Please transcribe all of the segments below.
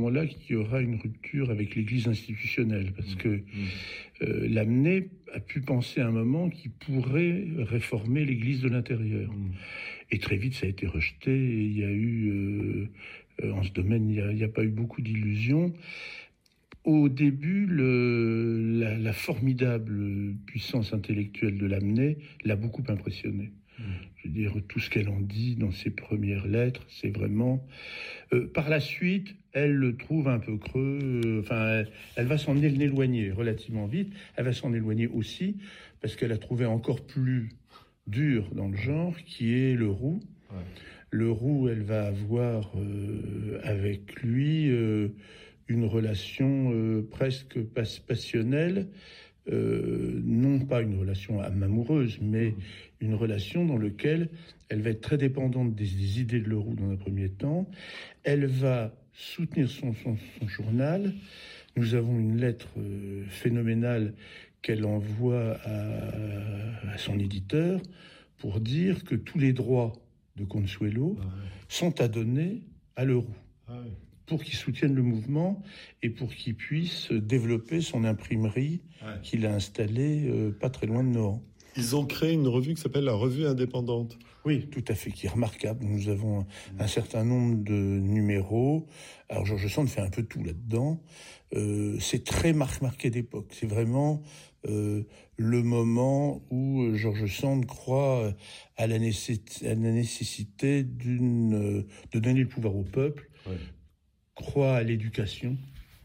moment-là qu'il y aura une rupture avec l'Église institutionnelle, parce que Lamennais a pu penser à un moment qu'il pourrait réformer l'Église de l'intérieur. Et très vite, ça a été rejeté. Et il y a eu, en ce domaine, il n'y a pas eu beaucoup d'illusions. Au début, la formidable puissance intellectuelle de Lamennais l'a beaucoup impressionné. Je veux dire, tout ce qu'elle en dit dans ses premières lettres, c'est vraiment... par la suite, elle le trouve un peu creux. Elle va s'en éloigner relativement vite. Elle va s'en éloigner aussi parce qu'elle a trouvé encore plus dur dans le genre, qui est le Roux. Ouais. Le Roux, elle va avoir avec lui une relation presque passionnelle. Non pas une relation amoureuse, mais une relation dans laquelle elle va être très dépendante des idées de Leroux dans un premier temps. Elle va soutenir son journal. Nous avons une lettre phénoménale qu'elle envoie à son éditeur pour dire que tous les droits de Consuelo sont à donner à Leroux. Pour qu'il soutienne le mouvement et pour qu'il puisse développer son imprimerie qu'il a installée pas très loin de Nohant. Ils ont créé une revue qui s'appelle la Revue Indépendante. Oui, tout à fait, qui est remarquable. Nous avons un certain nombre de numéros. Alors George Sand fait un peu tout là-dedans. C'est très marqué d'époque. C'est vraiment le moment où George Sand croit à la nécessité de donner le pouvoir au peuple. Croit à l'éducation.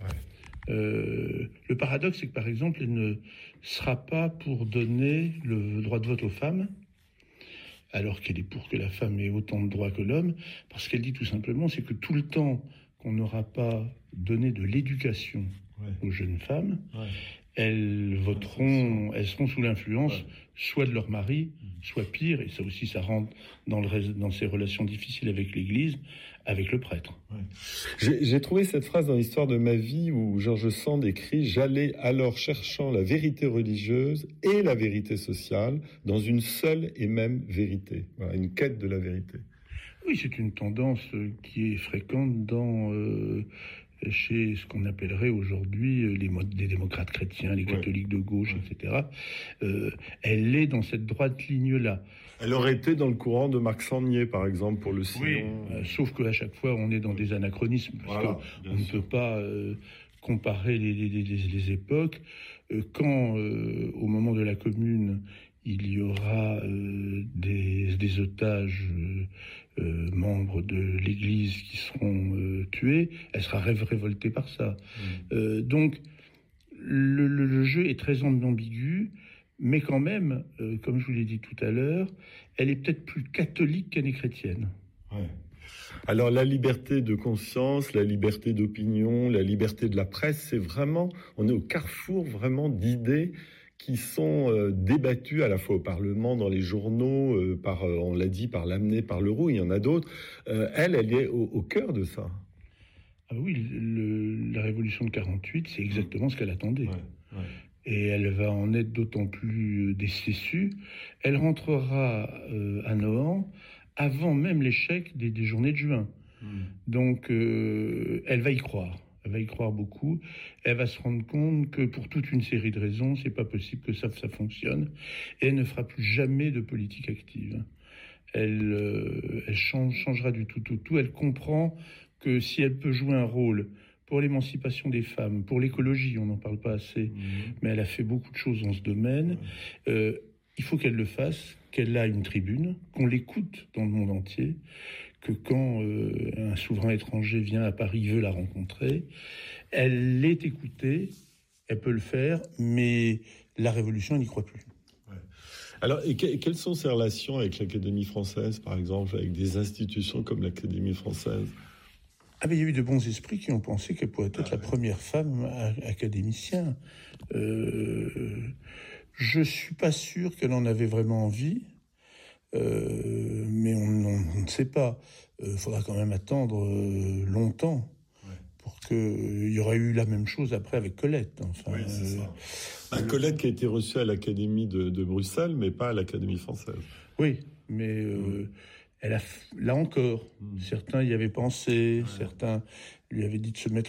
Le paradoxe, c'est que, par exemple, elle ne sera pas pour donner le droit de vote aux femmes, alors qu'elle est pour que la femme ait autant de droits que l'homme, parce qu'elle dit tout simplement, c'est que tout le temps qu'on n'aura pas donné de l'éducation aux jeunes femmes, elles seront sous l'influence soit de leur mari, soit pire, et ça aussi, ça rentre dans ces relations difficiles avec l'Église, avec le prêtre. J'ai trouvé cette phrase dans l'histoire de ma vie où George Sand écrit « J'allais alors cherchant la vérité religieuse et la vérité sociale dans une seule et même vérité. » Voilà, une quête de la vérité. Oui, c'est une tendance qui est fréquente chez ce qu'on appellerait aujourd'hui les démocrates chrétiens, les catholiques de gauche, etc. Elle est dans cette droite ligne-là. Elle aurait été dans le courant de Marc Sangnier, par exemple, pour le Sillon. Oui, sauf qu'à chaque fois, on est dans des anachronismes, parce qu'on ne peut pas comparer les époques. Quand, au moment de la Commune, il y aura des otages membres de l'Église qui seront tués, elle sera révoltée par ça. Donc, le jeu est très ambigu, mais quand même, comme je vous l'ai dit tout à l'heure, elle est peut-être plus catholique qu'elle est chrétienne. Alors la liberté de conscience, la liberté d'opinion, la liberté de la presse, c'est vraiment, on est au carrefour vraiment d'idées qui sont débattues à la fois au Parlement, dans les journaux, on l'a dit, par Lamennais, par Leroux, il y en a d'autres. Elle est au cœur de ça. Ah oui, la révolution de 48, c'est exactement ce qu'elle attendait. Et elle va en être d'autant plus déçue. Elle rentrera à Nohant avant même l'échec des journées de juin. Donc, elle va y croire. Elle va y croire beaucoup. Elle va se rendre compte que pour toute une série de raisons, c'est pas possible que ça fonctionne. Et elle ne fera plus jamais de politique active. Elle changera du tout. Elle comprend que si elle peut jouer un rôle pour l'émancipation des femmes, pour l'écologie, on n'en parle pas assez, mais elle a fait beaucoup de choses dans ce domaine. Il faut qu'elle le fasse, qu'elle a une tribune, qu'on l'écoute dans le monde entier, que quand un souverain étranger vient à Paris, veut la rencontrer, elle est écoutée, elle peut le faire, mais la Révolution, elle n'y croit plus. Alors, et quelles sont ses relations avec l'Académie française, par exemple, avec des institutions comme l'Académie française ? Il y a eu de bons esprits qui ont pensé qu'elle pourrait être la première femme académicienne. Je suis pas sûr qu'elle en avait vraiment envie, mais on ne sait pas. Faudra quand même attendre longtemps pour qu'il y aurait eu la même chose après avec Colette. Oui, c'est ça. Colette qui a été reçue à l'Académie de Bruxelles, mais pas à l'Académie française. Oui, mais elle a, là encore, certains y avaient pensé, certains lui avaient dit de se mettre